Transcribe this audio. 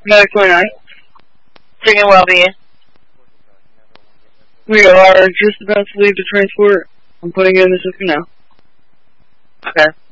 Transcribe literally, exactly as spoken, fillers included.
nine twenty-nine. Singing well-being. We are just about to leave the transport. I'm putting it in the system now. Okay.